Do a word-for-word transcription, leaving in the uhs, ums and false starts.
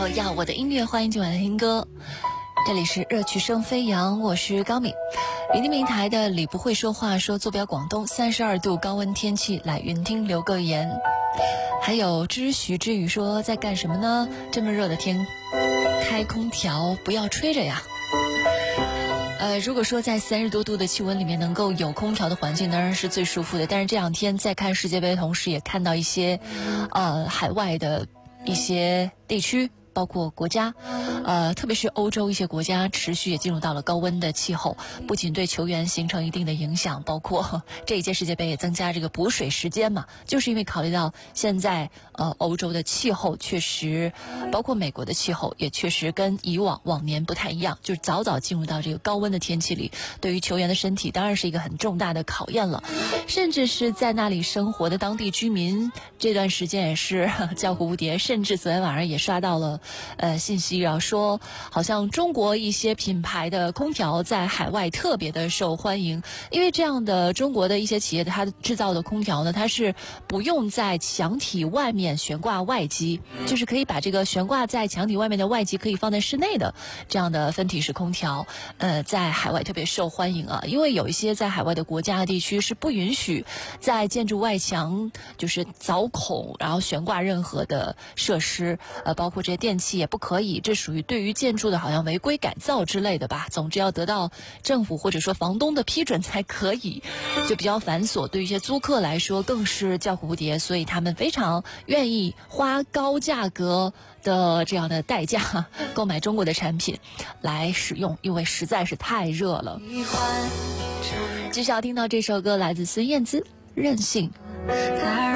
说要我的音乐，欢迎今晚的听歌。这里是热曲声飞扬，我是高敏。云听平台的李不会说话说，坐标广东，三十二度高温天气，来云听留个言。还有知徐之宇说，在干什么呢？这么热的天，开空调不要吹着呀。呃，如果说在三十多度的气温里面能够有空调的环境，当然是最舒服的。但是这两天在看世界杯，同时也看到一些，呃，海外的一些地区，包括国家，呃，特别是欧洲一些国家，持续也进入到了高温的气候，不仅对球员形成一定的影响，包括这一届世界杯也增加这个补水时间嘛，就是因为考虑到现在呃欧洲的气候确实，包括美国的气候也确实跟以往往年不太一样，就是早早进入到这个高温的天气里，对于球员的身体当然是一个很重大的考验了，甚至是在那里生活的当地居民这段时间也是叫苦无迭，甚至昨天晚上也刷到了呃信息啊，说好像中国一些品牌的空调在海外特别的受欢迎，因为这样的中国的一些企业它制造的空调呢，它是不用在墙体外面悬挂外机，就是可以把这个悬挂在墙体外面的外机可以放在室内的这样的分体式空调，呃，在海外特别受欢迎啊，因为有一些在海外的国家地区是不允许在建筑外墙就是凿孔然后悬挂任何的设施，呃，包括这些电器也不可以，这属于对于建筑的好像违规改造之类的吧，总之要得到政府或者说房东的批准才可以，就比较繁琐，对于一些租客来说更是叫苦不迭，所以他们非常愿意花高价格的这样的代价购买中国的产品来使用，因为实在是太热了。继续要听到这首歌来自孙燕姿，任性。